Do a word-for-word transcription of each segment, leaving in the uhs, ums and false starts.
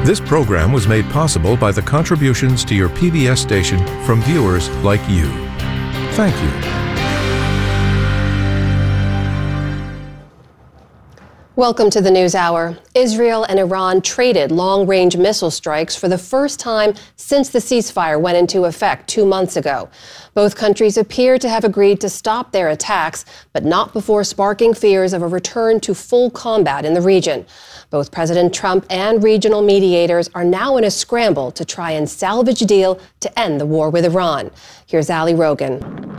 This program was made possible by the contributions to your P B S station from viewers like you. Thank you. Welcome to the News Hour. Israel and Iran traded long-range missile strikes for the first time since the ceasefire went into effect two months ago. Both countries appear to have agreed to stop their attacks, but not before sparking fears of a return to full combat in the region. Both President Trump and regional mediators are now in a scramble to try and salvage a deal to end the war with Iran. Here's Ali Rogan.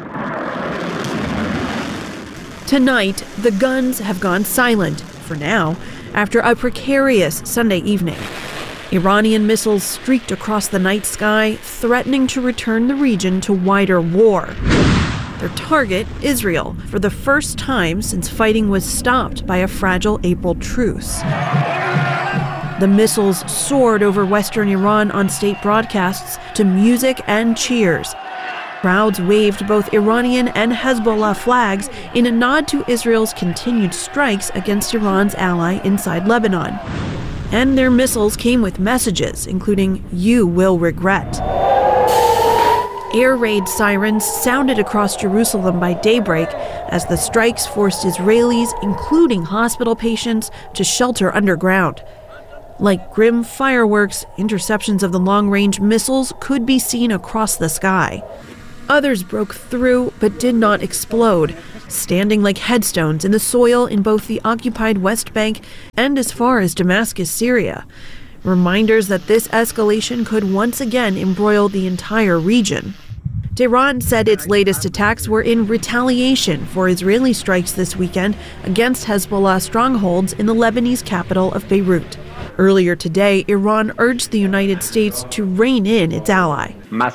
Tonight, the guns have gone silent, for now, after a precarious Sunday evening. Iranian missiles streaked across the night sky, threatening to return the region to wider war. Their target, Israel, for the first time since fighting was stopped by a fragile April truce. The missiles soared over western Iran on state broadcasts to music and cheers. Crowds waved both Iranian and Hezbollah flags in a nod to Israel's continued strikes against Iran's ally inside Lebanon. And their missiles came with messages, including, "You will regret." Air raid sirens sounded across Jerusalem by daybreak as the strikes forced Israelis, including hospital patients, to shelter underground. Like grim fireworks, interceptions of the long-range missiles could be seen across the sky. Others broke through but did not explode, standing like headstones in the soil in both the occupied West Bank and as far as Damascus, Syria. Reminders that this escalation could once again embroil the entire region. Tehran said its latest attacks were in retaliation for Israeli strikes this weekend against Hezbollah strongholds in the Lebanese capital of Beirut. Earlier today, Iran urged the United States to rein in its ally.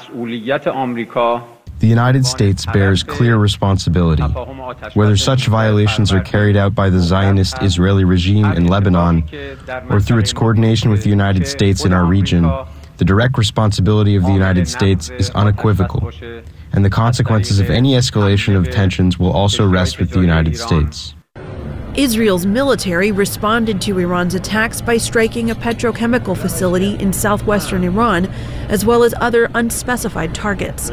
The United States bears clear responsibility. Whether such violations are carried out by the Zionist Israeli regime in Lebanon or through its coordination with the United States in our region, the direct responsibility of the United States is unequivocal, and the consequences of any escalation of tensions will also rest with the United States. Israel's military responded to Iran's attacks by striking a petrochemical facility in southwestern Iran, as well as other unspecified targets.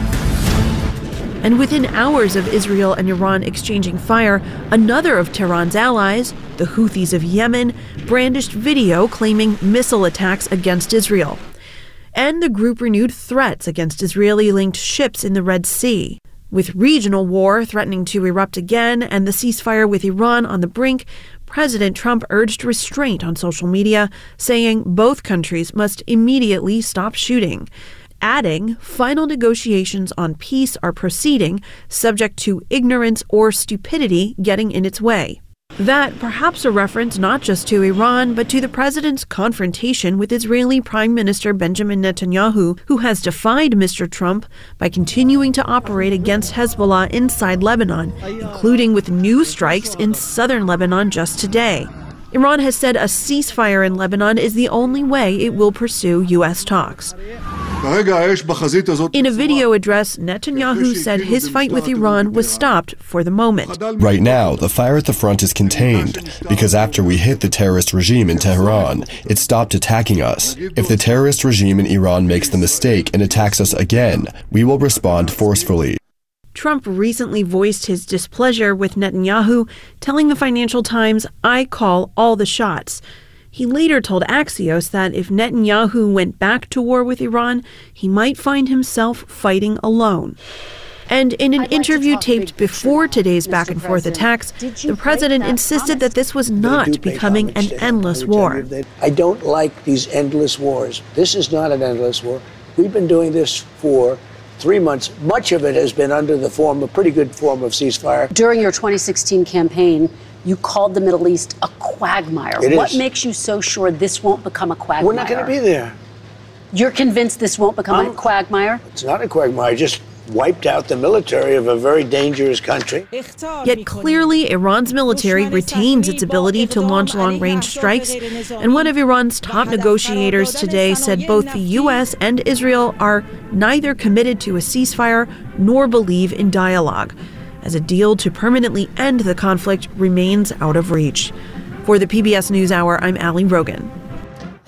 And within hours of Israel and Iran exchanging fire, another of Tehran's allies, the Houthis of Yemen, brandished video claiming missile attacks against Israel. And the group renewed threats against Israeli-linked ships in the Red Sea. With regional war threatening to erupt again and the ceasefire with Iran on the brink, President Trump urged restraint on social media, saying both countries must immediately stop shooting, adding final negotiations on peace are proceeding, subject to ignorance or stupidity getting in its way. That perhaps a reference not just to Iran, but to the president's confrontation with Israeli Prime Minister Benjamin Netanyahu, who has defied Mister Trump by continuing to operate against Hezbollah inside Lebanon, including with new strikes in southern Lebanon just today. Iran has said a ceasefire in Lebanon is the only way it will pursue U S talks. In a video address, Netanyahu said his fight with Iran was stopped for the moment. Right now, the fire at the front is contained because after we hit the terrorist regime in Tehran, it stopped attacking us. If the terrorist regime in Iran makes the mistake and attacks us again, we will respond forcefully. Trump recently voiced his displeasure with Netanyahu, telling the Financial Times, "I call all the shots." He later told Axios that if Netanyahu went back to war with Iran, he might find himself fighting alone. And in an interview taped before today's back-and-forth attacks, the president insisted that this was not becoming an endless war. I don't like these endless wars. This is not an endless war. We've been doing this for three months. Much of it has been under the form, a pretty good form of ceasefire. During your twenty sixteen campaign, you called the Middle East a quagmire. It what is. makes you so sure this won't become a quagmire? We're not going to be there. You're convinced this won't become um, a quagmire? It's not a quagmire. Just wiped out the military of a very dangerous country. Yet clearly, Iran's military retains its ability to launch long-range strikes, and one of Iran's top negotiators today said both the U S and Israel are neither committed to a ceasefire nor believe in dialogue, as a deal to permanently end the conflict remains out of reach. For the P B S NewsHour, I'm Ali Rogan.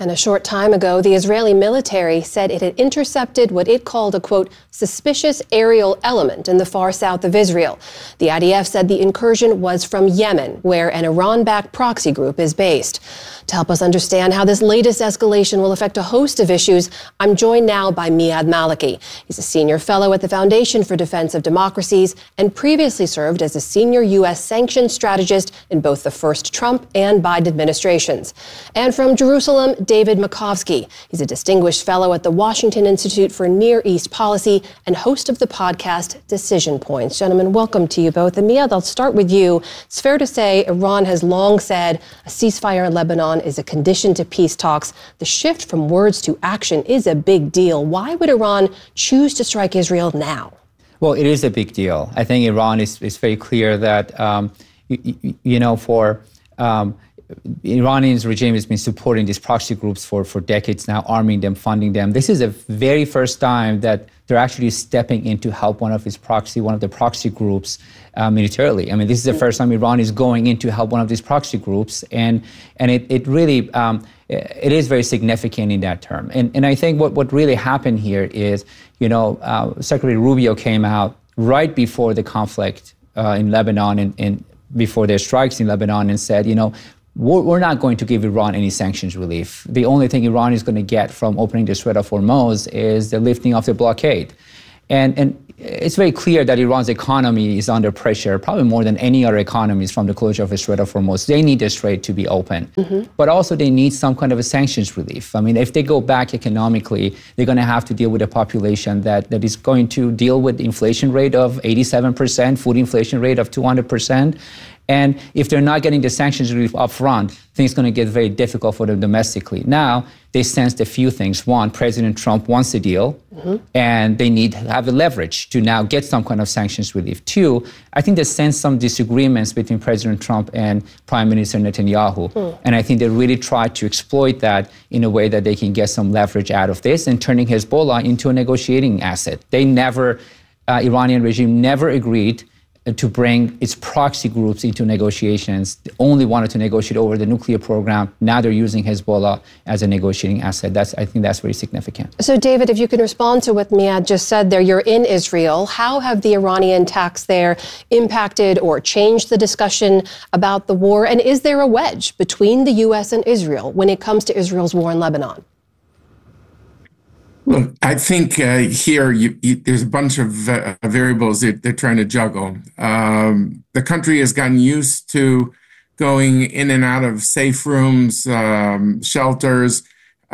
And a short time ago, the Israeli military said it had intercepted what it called a, quote, suspicious aerial element in the far south of Israel. The I D F said the incursion was from Yemen, where an Iran-backed proxy group is based. To help us understand how this latest escalation will affect a host of issues, I'm joined now by Miyad Maliki. He's a senior fellow at the Foundation for Defense of Democracies and previously served as a senior U S sanctions strategist in both the first Trump and Biden administrations. And from Jerusalem, David Makovsky. He's a distinguished fellow at the Washington Institute for Near East Policy and host of the podcast Decision Points. Gentlemen, welcome to you both. And Miyad, I'll start with you. It's fair to say Iran has long said a ceasefire in Lebanon is a condition to peace talks. The shift from words to action is a big deal. Why would Iran choose to strike Israel now? Well, it is a big deal. I think Iran is, is very clear that, um, you, you know, for um, Iranian's regime has been supporting these proxy groups for, for decades now, arming them, funding them. This is the very first time that they're actually stepping in to help one of his proxy, one of the proxy groups uh, militarily. I mean, this is the first time Iran is going in to help one of these proxy groups, and and it it really um, it is very significant in that term. And and I think what what really happened here is, you know, uh, Secretary Rubio came out right before the conflict uh, in Lebanon and, and before their strikes in Lebanon and said, you know, we're not going to give Iran any sanctions relief. The only thing Iran is going to get from opening the Strait of Hormuz is the lifting of the blockade. And, and it's very clear that Iran's economy is under pressure, probably more than any other economies from the closure of the Strait of Hormuz. They need the strait to be open. Mm-hmm. But also they need some kind of a sanctions relief. I mean, if they go back economically, they're going to have to deal with a population that, that is going to deal with inflation rate of eighty-seven percent, food inflation rate of two hundred percent. And if they're not getting the sanctions relief up front, things are going to get very difficult for them domestically. Now, they sensed a few things. One, President Trump wants a deal, mm-hmm. and they need to have the leverage to now get some kind of sanctions relief. Two, I think they sense some disagreements between President Trump and Prime Minister Netanyahu. Mm. And I think they really try to exploit that in a way that they can get some leverage out of this and turning Hezbollah into a negotiating asset. They never, uh, Iranian regime never agreed to bring its proxy groups into negotiations. They only wanted to negotiate over the nuclear program. Now they're using Hezbollah as a negotiating asset. That's, I think that's very significant. So, David, if you can respond to what Miyad just said there, you're in Israel. How have the Iranian attacks there impacted or changed the discussion about the war? And is there a wedge between the U S and Israel when it comes to Israel's war in Lebanon? Look, I think uh, here you, you, there's a bunch of uh, variables that they're trying to juggle. Um, the country has gotten used to going in and out of safe rooms, um, shelters,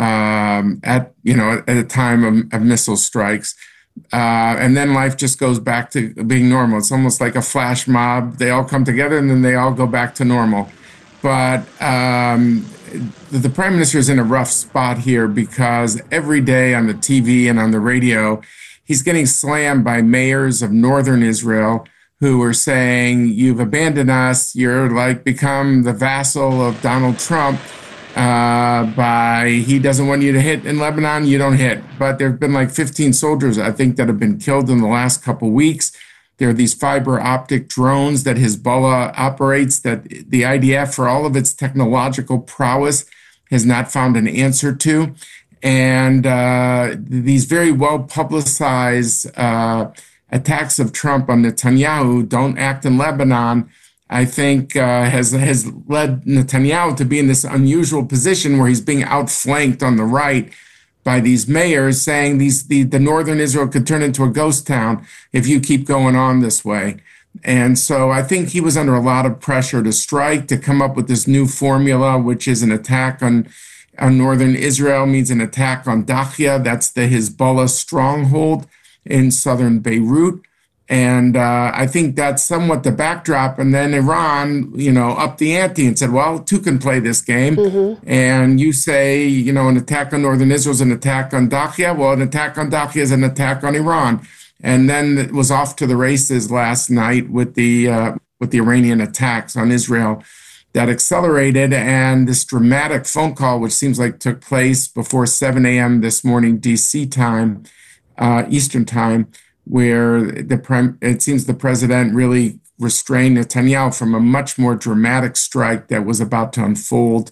um, at you know at a time of, of missile strikes, uh, and then life just goes back to being normal. It's almost like a flash mob. They all come together and then they all go back to normal. But um, the prime minister is in a rough spot here because every day on the T V and on the radio, he's getting slammed by mayors of northern Israel who are saying, you've abandoned us, you're like become the vassal of Donald Trump. Uh, by he doesn't want you to hit in Lebanon, you don't hit. But there have been like fifteen soldiers, I think, that have been killed in the last couple weeks. There are these fiber optic drones that Hezbollah operates that the I D F, for all of its technological prowess, has not found an answer to. And uh, these very well publicized uh, attacks of Trump on Netanyahu, don't act in Lebanon, I think uh, has, has led Netanyahu to be in this unusual position where he's being outflanked on the right by these mayors saying these the, the northern Israel could turn into a ghost town if you keep going on this way. And so I think he was under a lot of pressure to strike, to come up with this new formula, which is an attack on, on northern Israel, means an attack on Dakhia. That's the Hezbollah stronghold in southern Beirut. And uh, I think that's somewhat the backdrop. And then Iran, you know, upped the ante and said, well, two can play this game. Mm-hmm. And you say, you know, an attack on northern Israel is an attack on Dakhia. Well, an attack on Dakhia is an attack on Iran. And then it was off to the races last night with the uh, with the Iranian attacks on Israel that accelerated. And this dramatic phone call, which seems like took place before seven a.m. this morning, D C time, uh, Eastern time, where the prime, it seems the president really restrained Netanyahu from a much more dramatic strike that was about to unfold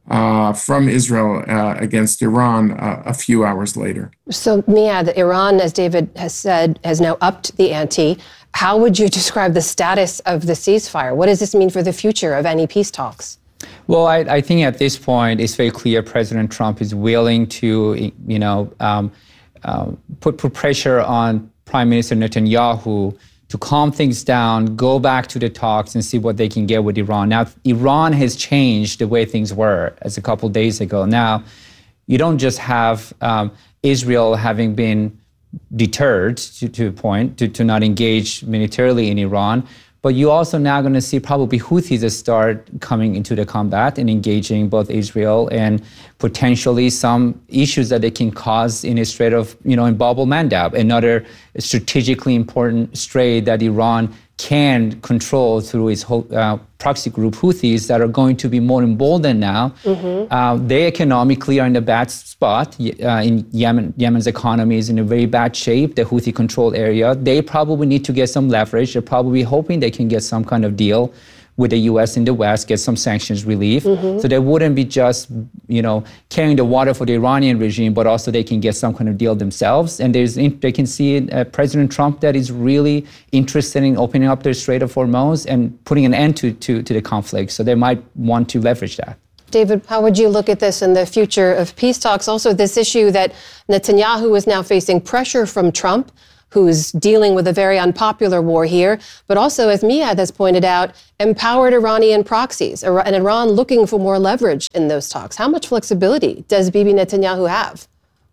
uh, from Israel uh, against Iran uh, a few hours later. So, Miyad, Iran, as David has said, has now upped the ante. How would you describe the status of the ceasefire? What does this mean for the future of any peace talks? Well, I, I think at this point it's very clear President Trump is willing to, you know, um, uh, put, put pressure on Prime Minister Netanyahu to calm things down, go back to the talks and see what they can get with Iran. Now, Iran has changed the way things were as a couple days ago. Now, you don't just have um, Israel having been deterred to, to a point to, to not engage militarily in Iran, but you also now going to see probably Houthis start coming into the combat and engaging both Israel and potentially some issues that they can cause in a Strait of, you know, in Bab el-Mandab, another strategically important strait that Iran can control through its uh, proxy group Houthis that are going to be more emboldened now. Mm-hmm. Uh, they economically are in a bad spot. Uh, in Yemen, Yemen's economy is in a very bad shape, the Houthi-controlled area. They probably need to get some leverage. They're probably hoping they can get some kind of deal with the U S in the West, get some sanctions relief. Mm-hmm. So they wouldn't be just, you know, carrying the water for the Iranian regime, but also they can get some kind of deal themselves. And there's, they can see uh, President Trump that is really interested in opening up the Strait of Hormuz and putting an end to, to, to the conflict. So they might want to leverage that. David, how would you look at this in the future of peace talks? Also, this issue that Netanyahu is now facing pressure from Trump, who's dealing with a very unpopular war here, but also, as Miyad has pointed out, empowered Iranian proxies, and Iran looking for more leverage in those talks. How much flexibility does Bibi Netanyahu have?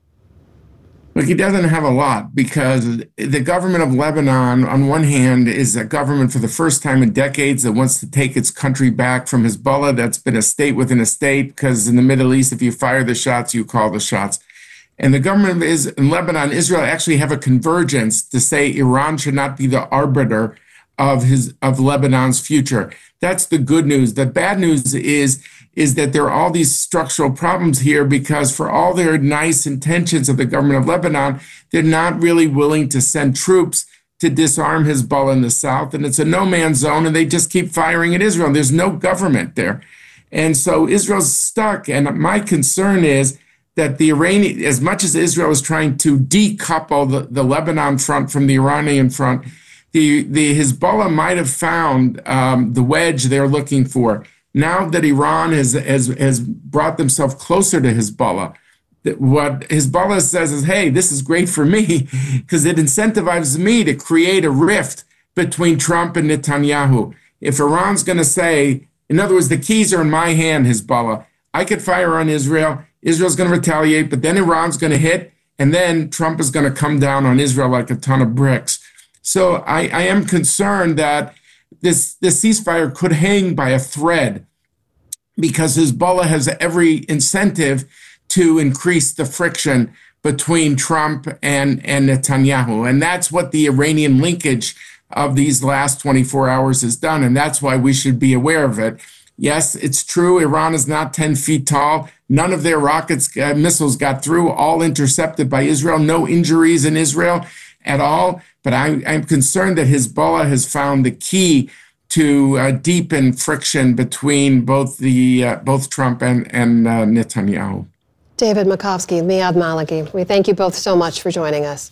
Look, he doesn't have a lot, because the government of Lebanon, on one hand, is a government for the first time in decades that wants to take its country back from Hezbollah. That's been a state within a state, because in the Middle East, if you fire the shots, you call the shots. And the government is in Lebanon, Israel actually have a convergence to say Iran should not be the arbiter of his of Lebanon's future. That's the good news. The bad news is, is that there are all these structural problems here, because for all their nice intentions of the government of Lebanon, they're not really willing to send troops to disarm Hezbollah in the south. And it's a no man's zone, and they just keep firing at Israel. There's no government there. And so Israel's stuck. And my concern is that the Iranian, as much as Israel is trying to decouple the, the Lebanon front from the Iranian front, the, the Hezbollah might have found um, the wedge they're looking for. Now that Iran has, has, has brought themselves closer to Hezbollah, that what Hezbollah says is, hey, this is great for me, because it incentivizes me to create a rift between Trump and Netanyahu. If Iran's going to say, in other words, the keys are in my hand, Hezbollah, I could fire on Israel, Israel's going to retaliate, but then Iran's going to hit, and then Trump is going to come down on Israel like a ton of bricks. So I, I am concerned that this, this ceasefire could hang by a thread, because Hezbollah has every incentive to increase the friction between Trump and, and Netanyahu. And that's what the Iranian linkage of these last twenty-four hours has done, and that's why we should be aware of it. Yes, it's true, Iran is not ten feet tall. None of their rockets, uh, missiles got through, all intercepted by Israel. No injuries in Israel at all. But I, I'm concerned that Hezbollah has found the key to uh, deepen friction between both the uh, both Trump and, and uh, Netanyahu. David Makovsky, Miyad Maliki, we thank you both so much for joining us.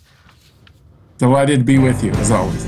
Delighted to be with you, as always.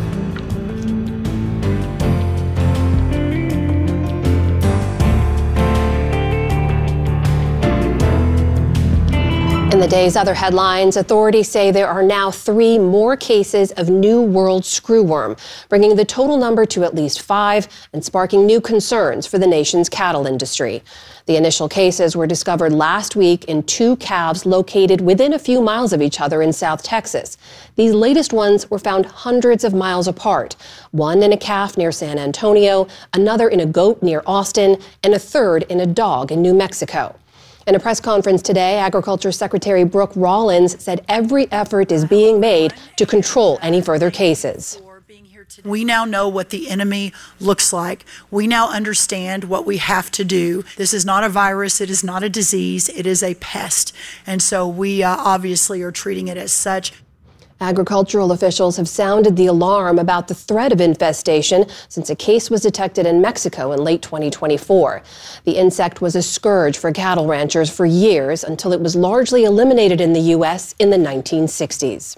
In the day's other headlines, authorities say there are now three more cases of New World screwworm, bringing the total number to at least five and sparking new concerns for the nation's cattle industry. The initial cases were discovered last week in two calves located within a few miles of each other in South Texas. These latest ones were found hundreds of miles apart, one in a calf near San Antonio, another in a goat near Austin, and a third in a dog in New Mexico. In a press conference today, Agriculture Secretary Brooke Rollins said every effort is being made to control any further cases. We now know what the enemy looks like. We now understand what we have to do. This is not a virus. It is not a disease. It is a pest. And so we uh, obviously are treating it as such. Agricultural officials have sounded the alarm about the threat of infestation since a case was detected in Mexico in late twenty twenty-four. The insect was a scourge for cattle ranchers for years until it was largely eliminated in the U S in the nineteen sixties.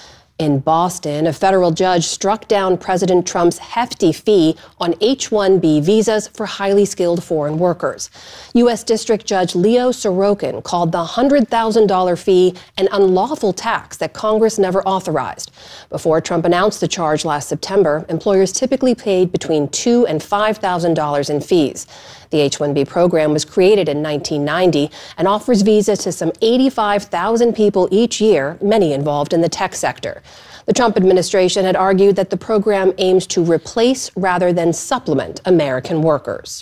In Boston, a federal judge struck down President Trump's hefty fee on H one B visas for highly skilled foreign workers. U S District Judge Leo Sorokin called the one hundred thousand dollars fee an unlawful tax that Congress never authorized. Before Trump announced the charge last September, employers typically paid between two thousand dollars and five thousand dollars in fees. The H one B program was created in nineteen ninety and offers visas to some eighty-five thousand people each year, many involved in the tech sector. The Trump administration had argued that the program aims to replace rather than supplement American workers.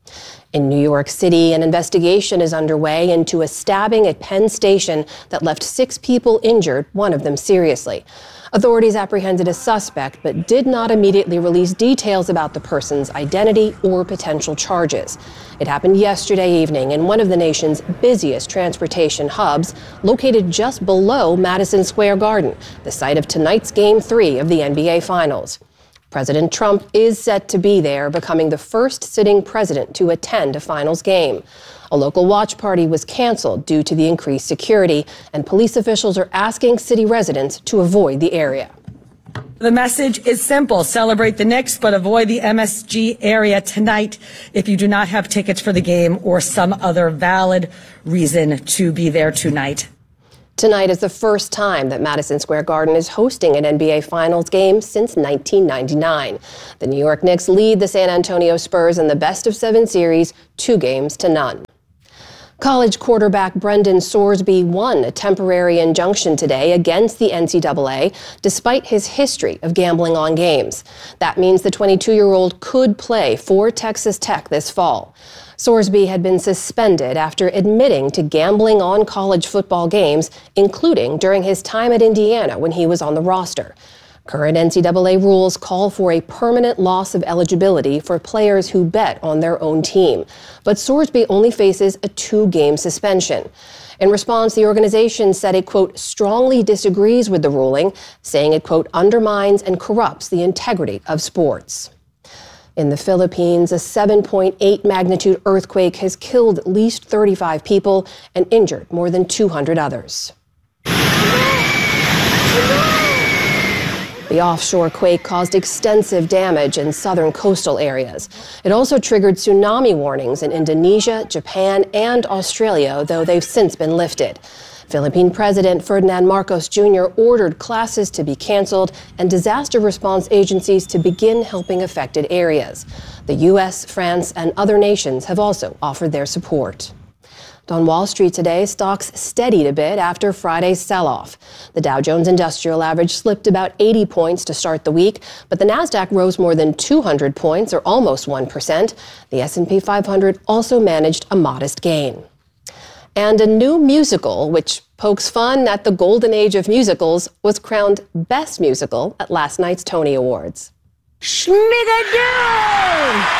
In New York City, an investigation is underway into a stabbing at Penn Station that left six people injured, one of them seriously. Authorities apprehended a suspect but did not immediately release details about the person's identity or potential charges. It happened yesterday evening in one of the nation's busiest transportation hubs, located just below Madison Square Garden, the site of tonight's Game three of the N B A Finals. President Trump is set to be there, becoming the first sitting president to attend a finals game. A local watch party was canceled due to the increased security, and police officials are asking city residents to avoid the area. The message is simple. Celebrate the Knicks, but avoid the M S G area tonight if you do not have tickets for the game or some other valid reason to be there tonight. Tonight is the first time that Madison Square Garden is hosting an N B A Finals game since nineteen ninety-nine. The New York Knicks lead the San Antonio Spurs in the best of seven series, two games to none. College quarterback Brendan Sorsby won a temporary injunction today against the N C double A, despite his history of gambling on games. That means the twenty-two-year-old could play for Texas Tech this fall. Sorsby had been suspended after admitting to gambling on college football games, including during his time at Indiana when he was on the roster. Current N C double A rules call for a permanent loss of eligibility for players who bet on their own team. But Sorsby only faces a two-game suspension. In response, the organization said it, quote, strongly disagrees with the ruling, saying it, quote, undermines and corrupts the integrity of sports. In the Philippines, a seven point eight magnitude earthquake has killed at least thirty-five people and injured more than two hundred others. The offshore quake caused extensive damage in southern coastal areas. It also triggered tsunami warnings in Indonesia, Japan, and Australia, though they've since been lifted. Philippine President Ferdinand Marcos Junior ordered classes to be canceled and disaster response agencies to begin helping affected areas. The U S, France, and other nations have also offered their support. On Wall Street today, stocks steadied a bit after Friday's sell-off. The Dow Jones Industrial Average slipped about eighty points to start the week, but the Nasdaq rose more than two hundred points, or almost one percent. The S and P five hundred also managed a modest gain. And a new musical, which pokes fun at the golden age of musicals, was crowned Best Musical at last night's Tony Awards. Schmigadoon!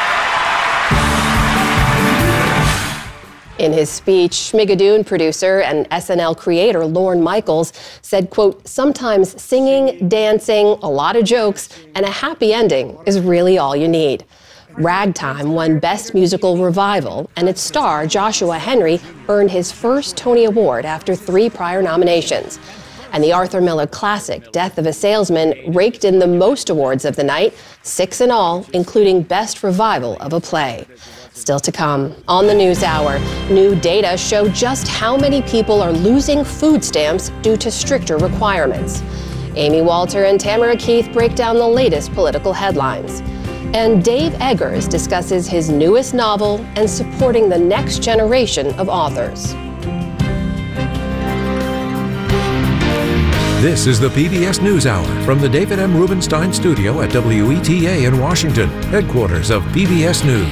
In his speech, Schmigadoon producer and S N L creator Lorne Michaels said, quote, sometimes singing, dancing, a lot of jokes, and a happy ending is really all you need. Ragtime won Best Musical Revival, and its star, Joshua Henry, earned his first Tony Award after three prior nominations. And the Arthur Miller classic, Death of a Salesman, raked in the most awards of the night, six in all, including Best Revival of a Play. Still to come. On the NewsHour, new data show just how many people are losing food stamps due to stricter requirements. Amy Walter and Tamara Keith break down the latest political headlines. And Dave Eggers discusses his newest novel and supporting the next generation of authors. This is the P B S NewsHour from the David M. Rubenstein Studio at W E T A in Washington, headquarters of P B S News.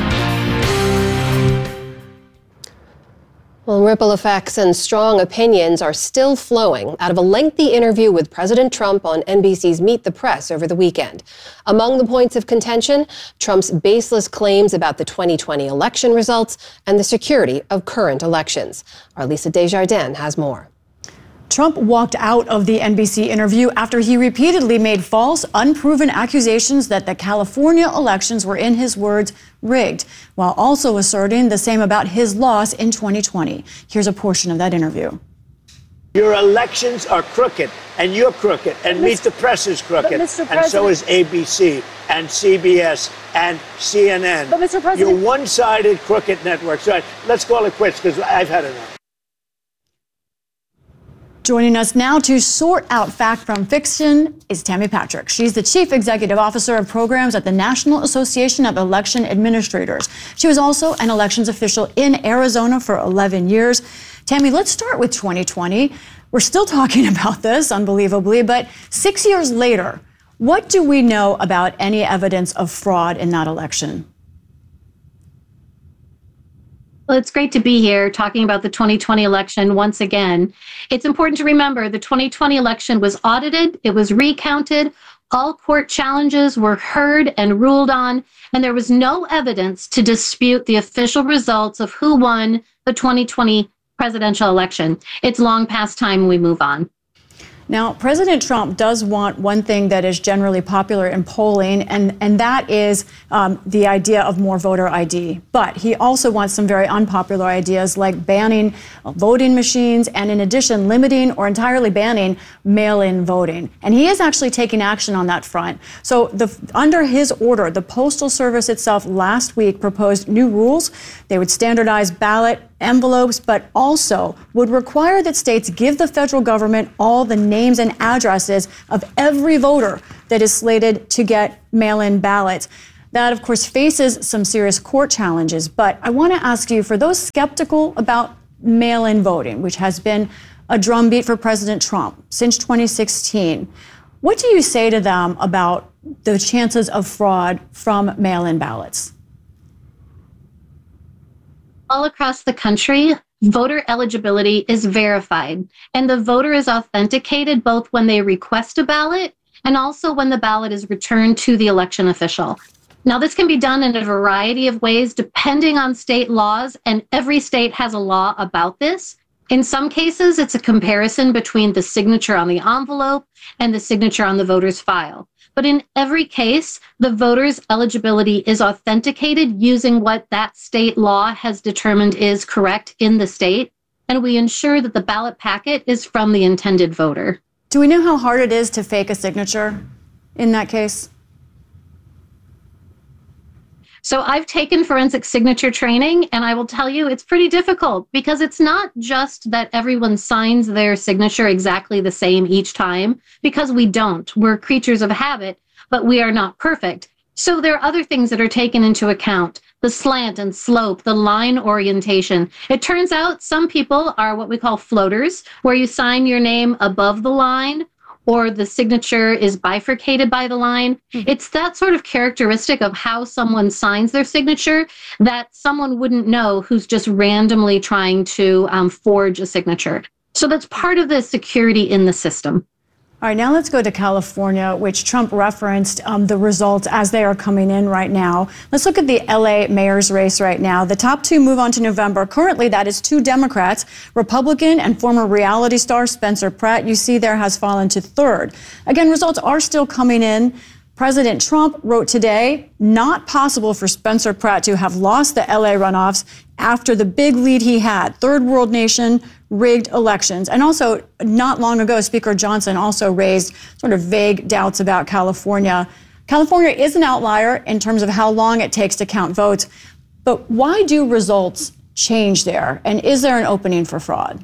Well, ripple effects and strong opinions are still flowing out of a lengthy interview with President Trump on N B C's Meet the Press over the weekend. Among the points of contention, Trump's baseless claims about the twenty twenty election results and the security of current elections. Our Lisa Desjardins has more. Trump walked out of the N B C interview after he repeatedly made false, unproven accusations that the California elections were, in his words, rigged, while also asserting the same about his loss in twenty twenty. Here's a portion of that interview. Your elections are crooked, and you're crooked, and Meet the Press is crooked, and so is A B C, and C B S, and C N N. But, Mister President, you're one-sided, crooked networks. All right, let's call it quits, because I've had enough. Joining us now to sort out fact from fiction is Tammy Patrick. She's the Chief Executive Officer of Programs at the National Association of Election Administrators. She was also an elections official in Arizona for eleven years. Tammy, let's start with twenty twenty. We're still talking about this, unbelievably, but six years later, what do we know about any evidence of fraud in that election? Well, it's great to be here talking about the twenty twenty election once again. It's important to remember the twenty twenty election was audited, it was recounted, all court challenges were heard and ruled on, and there was no evidence to dispute the official results of who won the twenty twenty presidential election. It's long past time we move on. Now, President Trump does want one thing that is generally popular in polling, and, and that is um, the idea of more voter I D. But he also wants some very unpopular ideas like banning voting machines and, in addition, limiting or entirely banning mail-in voting. And he is actually taking action on that front. So the, under his order, the Postal Service itself last week proposed new rules. They would standardize ballot envelopes, but also would require that states give the federal government all the names and addresses of every voter that is slated to get mail-in ballots. That, of course, faces some serious court challenges. But I want to ask you, for those skeptical about mail-in voting, which has been a drumbeat for President Trump since twenty sixteen, what do you say to them about the chances of fraud from mail-in ballots? All across the country, voter eligibility is verified, and the voter is authenticated both when they request a ballot and also when the ballot is returned to the election official. Now, this can be done in a variety of ways depending on state laws, and every state has a law about this. In some cases, it's a comparison between the signature on the envelope and the signature on the voter's file. But in every case, the voter's eligibility is authenticated using what that state law has determined is correct in the state, and we ensure that the ballot packet is from the intended voter. Do we know how hard it is to fake a signature in that case? So I've taken forensic signature training, and I will tell you it's pretty difficult because it's not just that everyone signs their signature exactly the same each time, because we don't. We're creatures of habit, but we are not perfect. So there are other things that are taken into account: the slant and slope, the line orientation. It turns out some people are what we call floaters, where you sign your name above the line, or the signature is bifurcated by the line. Mm-hmm. It's that sort of characteristic of how someone signs their signature that someone wouldn't know who's just randomly trying to um, forge a signature. So that's part of the security in the system. All right, now let's go to California, which Trump referenced um, the results as they are coming in right now. Let's look at the L A mayor's race right now. The top two move on to November. Currently, that is two Democrats. Republican and former reality star Spencer Pratt, you see there, has fallen to third. Again, results are still coming in. President Trump wrote today, not possible for Spencer Pratt to have lost the L A runoffs after the big lead he had. Third world nation, rigged elections. And also, not long ago, Speaker Johnson also raised sort of vague doubts about California. California is an outlier in terms of how long it takes to count votes. But why do results change there? And is there an opening for fraud?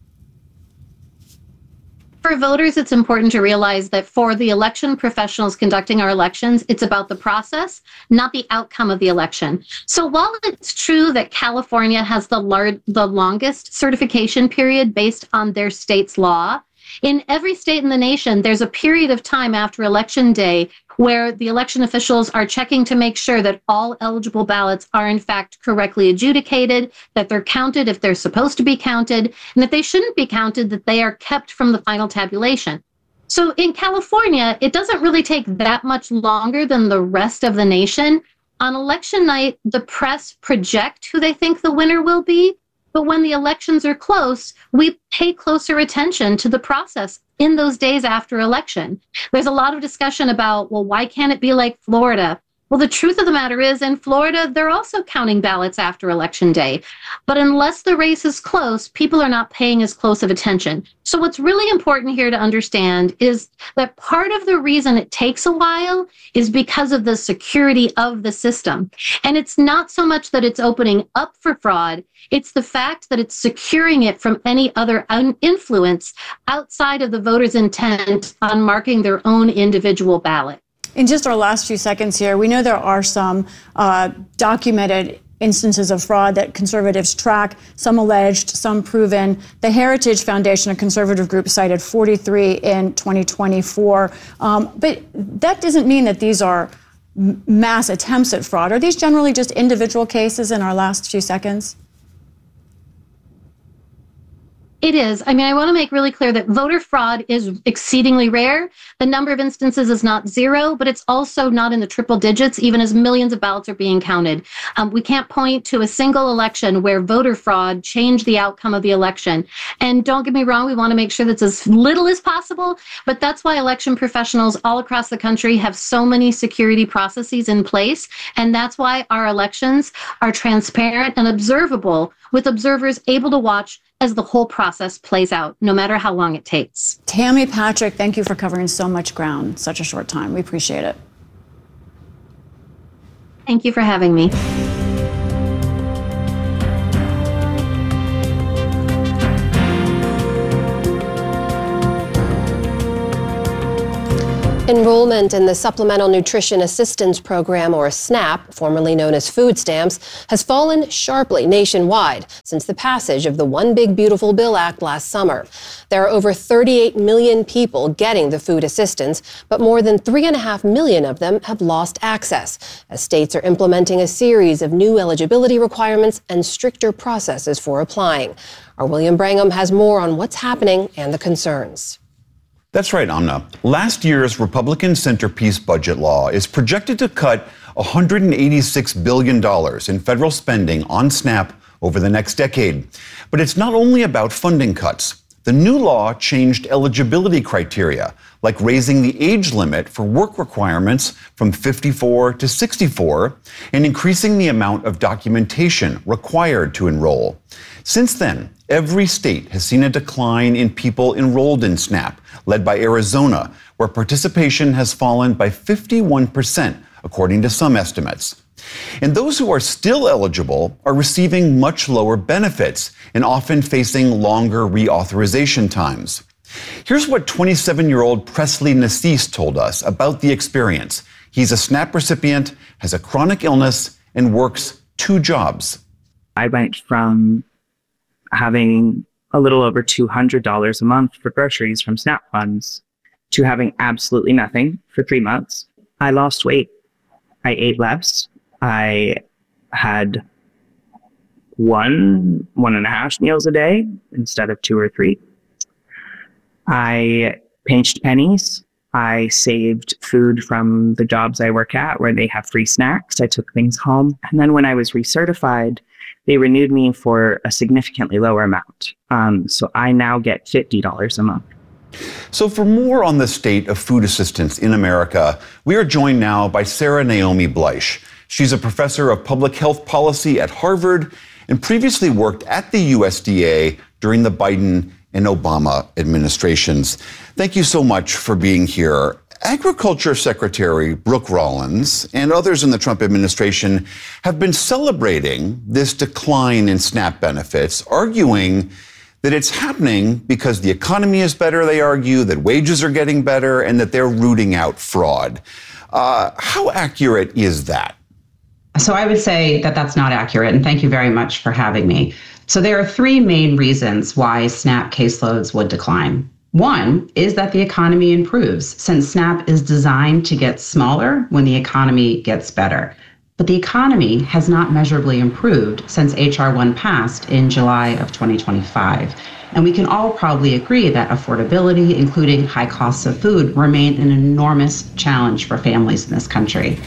For voters, it's important to realize that for the election professionals conducting our elections, it's about the process, not the outcome of the election. So while it's true that California has the, lar- the longest certification period based on their state's law, in every state in the nation, there's a period of time after Election Day where the election officials are checking to make sure that all eligible ballots are in fact correctly adjudicated, that they're counted if they're supposed to be counted, and if they shouldn't be counted, that they are kept from the final tabulation. So in California, it doesn't really take that much longer than the rest of the nation. On election night, the press project who they think the winner will be, But when the elections are close, we pay closer attention to the process in those days after election. There's a lot of discussion about, well, why can't it be like Florida? Well, the truth of the matter is, in Florida, they're also counting ballots after Election Day. But unless the race is close, people are not paying as close of attention. So what's really important here to understand is that part of the reason it takes a while is because of the security of the system. And it's not so much that it's opening up for fraud, it's the fact that it's securing it from any other un- influence outside of the voter's intent on marking their own individual ballot. In just our last few seconds here, we know there are some uh, documented instances of fraud that conservatives track, some alleged, some proven. The Heritage Foundation, a conservative group, cited forty-three in twenty twenty-four. Um, but that doesn't mean that these are m- mass attempts at fraud. Are these generally just individual cases in our last few seconds? It is. I mean, I want to make really clear that voter fraud is exceedingly rare. The number of instances is not zero, but it's also not in the triple digits, even as millions of ballots are being counted. Um, we can't point to a single election where voter fraud changed the outcome of the election. And don't get me wrong, we want to make sure that's as little as possible, but that's why election professionals all across the country have so many security processes in place. And that's why our elections are transparent and observable, with observers able to watch as the whole process plays out, no matter how long it takes. Tammy Patrick, thank you for covering so much ground in such a short time. We appreciate it. Thank you for having me. Enrollment in the Supplemental Nutrition Assistance Program, or SNAP, formerly known as food stamps, has fallen sharply nationwide since the passage of the One Big Beautiful Bill Act last summer. There are over thirty-eight million people getting the food assistance, but more than three point five million of them have lost access, as states are implementing a series of new eligibility requirements and stricter processes for applying. Our William Brangham has more on what's happening and the concerns. That's right, Amna. Last year's Republican centerpiece budget law is projected to cut one hundred eighty-six billion dollars in federal spending on SNAP over the next decade. But it's not only about funding cuts. The new law changed eligibility criteria, like raising the age limit for work requirements from fifty-four to sixty-four, and increasing the amount of documentation required to enroll. Since then, every state has seen a decline in people enrolled in SNAP, led by Arizona, where participation has fallen by fifty-one percent, according to some estimates. And those who are still eligible are receiving much lower benefits and often facing longer reauthorization times. Here's what twenty-seven-year-old Presley Nassis told us about the experience. He's a SNAP recipient, has a chronic illness, and works two jobs. I went from having a little over two hundred dollars a month for groceries from SNAP funds to having absolutely nothing for three months. I lost weight. I ate less. I had one, one and a half meals a day instead of two or three. I pinched pennies. I saved food from the jobs I work at where they have free snacks. I took things home. And then when I was recertified, they renewed me for a significantly lower amount. Um, so I now get fifty dollars a month. So for more on the state of food assistance in America, we are joined now by Sarah Naomi Bleish. She's a professor of public health policy at Harvard and previously worked at the U S D A during the Biden and Obama administrations. Thank you so much for being here. Agriculture Secretary Brooke Rollins and others in the Trump administration have been celebrating this decline in SNAP benefits, arguing that it's happening because the economy is better, they argue, that wages are getting better, and that they're rooting out fraud. Uh, how accurate is that? So I would say that that's not accurate, and thank you very much for having me. So there are three main reasons why SNAP caseloads would decline. One is that the economy improves, since SNAP is designed to get smaller when the economy gets better. But the economy has not measurably improved since H R one passed in July of twenty twenty-five. And we can all probably agree that affordability, including high costs of food, remain an enormous challenge for families in this country.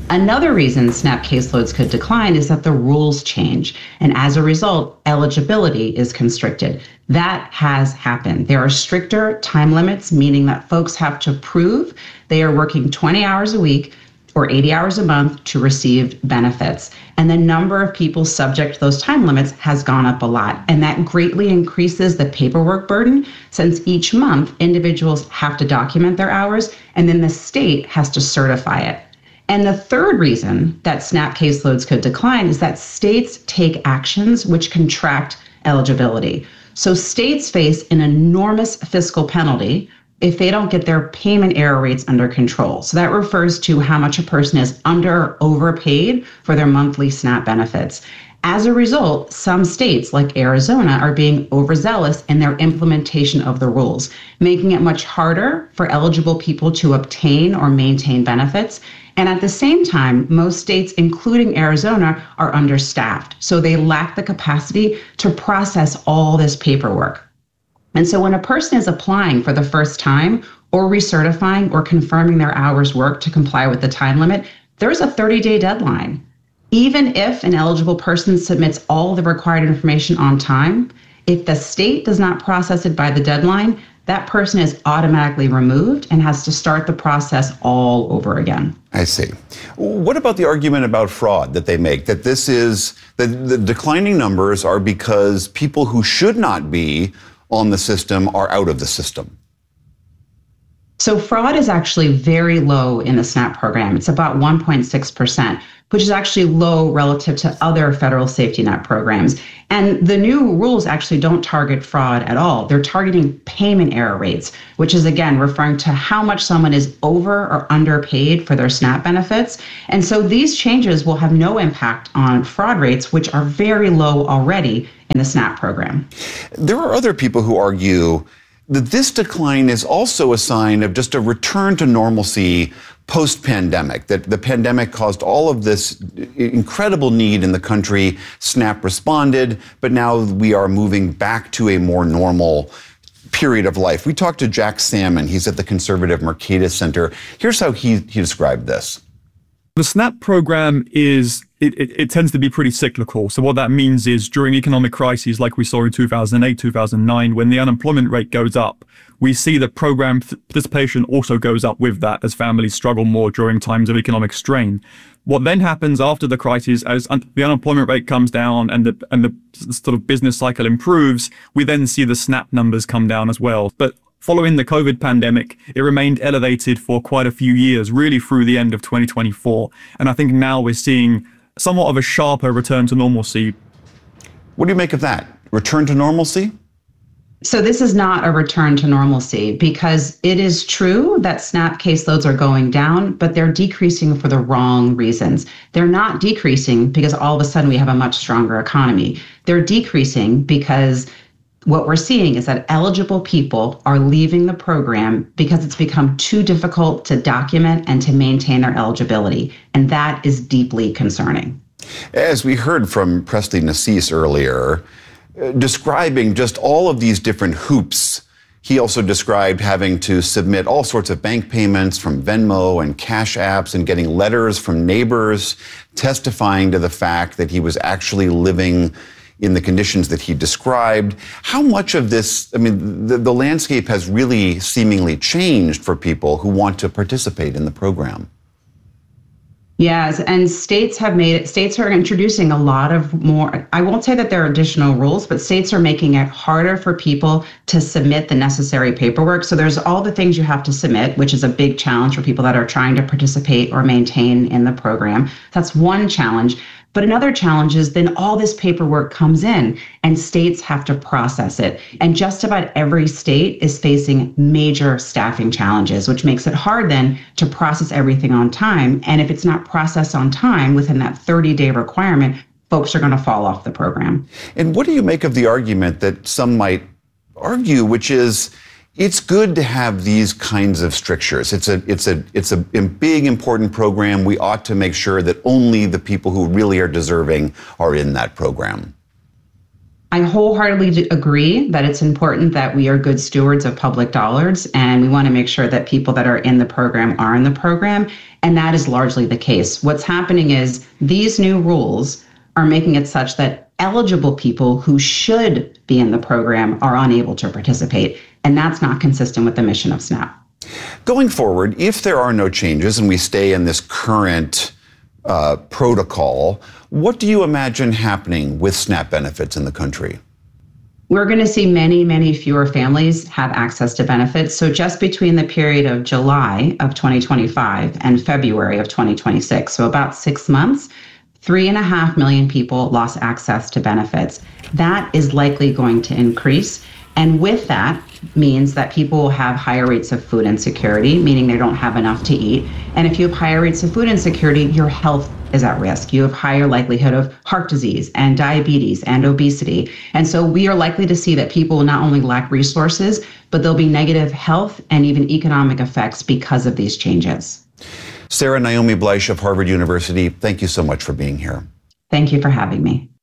Another reason SNAP caseloads could decline is that the rules change, and as a result, eligibility is constricted. That has happened. There are stricter time limits, meaning that folks have to prove they are working twenty hours a week or eighty hours a month to receive benefits. And the number of people subject to those time limits has gone up a lot. And that greatly increases the paperwork burden, since each month individuals have to document their hours, and then the state has to certify it. And the third reason that SNAP caseloads could decline is that states take actions which contract eligibility. So states face an enormous fiscal penalty if they don't get their payment error rates under control. So that refers to how much a person is under or overpaid for their monthly SNAP benefits. As a result, some states like Arizona are being overzealous in their implementation of the rules, making it much harder for eligible people to obtain or maintain benefits. And at the same time, most states, including Arizona, are understaffed. So they lack the capacity to process all this paperwork. And so when a person is applying for the first time or recertifying or confirming their hours worked to comply with the time limit, there's a thirty-day deadline. Even if an eligible person submits all the required information on time, if the state does not process it by the deadline, that person is automatically removed and has to start the process all over again. I see. What about the argument about fraud that they make, that this is, that the declining numbers are because people who should not be on the system are out of the system? So fraud is actually very low in the SNAP program. It's about one point six percent, which is actually low relative to other federal safety net programs. And the new rules actually don't target fraud at all. They're targeting payment error rates, which is, again, referring to how much someone is over or underpaid for their SNAP benefits. And so these changes will have no impact on fraud rates, which are very low already in the SNAP program. There are other people who argue that this decline is also a sign of just a return to normalcy post-pandemic, that the pandemic caused all of this incredible need in the country. SNAP responded, but now we are moving back to a more normal period of life. We talked to Jack Salmon. He's at the conservative Mercatus Center. Here's how he, he described this. The SNAP program is, it, it, it tends to be pretty cyclical. So what that means is during economic crises like we saw in two thousand eight, two thousand nine, when the unemployment rate goes up, we see that program participation also goes up with that as families struggle more during times of economic strain. What then happens after the crisis, as un- the unemployment rate comes down and the, and the sort of business cycle improves, we then see the SNAP numbers come down as well. But following the COVID pandemic, it remained elevated for quite a few years, really through the end of twenty twenty-four. And I think now we're seeing somewhat of a sharper return to normalcy. What do you make of that? Return to normalcy? So this is not a return to normalcy, because it is true that SNAP caseloads are going down, but they're decreasing for the wrong reasons. They're not decreasing because all of a sudden we have a much stronger economy. They're decreasing because what we're seeing is that eligible people are leaving the program because it's become too difficult to document and to maintain their eligibility. And that is deeply concerning. As we heard from Presley Nassis earlier, uh, describing just all of these different hoops, he also described having to submit all sorts of bank payments from Venmo and Cash Apps and getting letters from neighbors testifying to the fact that he was actually living in the conditions that he described. How much of this, I mean, the, the landscape has really seemingly changed for people who want to participate in the program. Yes, and states have made it, states are introducing a lot of more, I won't say that there are additional rules, but states are making it harder for people to submit the necessary paperwork. So there's all the things you have to submit, which is a big challenge for people that are trying to participate or maintain in the program. That's one challenge. But another challenge is then all this paperwork comes in and states have to process it. And just about every state is facing major staffing challenges, which makes it hard then to process everything on time. And if it's not processed on time within that thirty-day requirement, folks are going to fall off the program. And what do you make of the argument that some might argue, which is, it's good to have these kinds of strictures. It's a, it's a, it's a big, important program. We ought to make sure that only the people who really are deserving are in that program. I wholeheartedly agree that it's important that we are good stewards of public dollars, and we want to make sure that people that are in the program are in the program, and that is largely the case. What's happening is these new rules are making it such that eligible people who should be in the program are unable to participate, and that's not consistent with the mission of SNAP. Going forward, if there are no changes and we stay in this current uh, protocol, what do you imagine happening with SNAP benefits in the country? We're going to see many, many fewer families have access to benefits. So just between the period of July of twenty twenty-five and February of twenty twenty-six, so about six months, three and a half million people lost access to benefits. That is likely going to increase. And with that means that people will have higher rates of food insecurity, meaning they don't have enough to eat. And if you have higher rates of food insecurity, your health is at risk. You have higher likelihood of heart disease and diabetes and obesity. And so we are likely to see that people will not only lack resources, but there'll be negative health and even economic effects because of these changes. Sarah Naomi Bleish of Harvard University, thank you so much for being here. Thank you for having me.